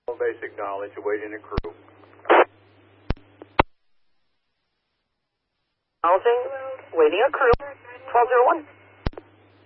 Basic knowledge, awaiting a crew. Housing, waiting a crew, 1201.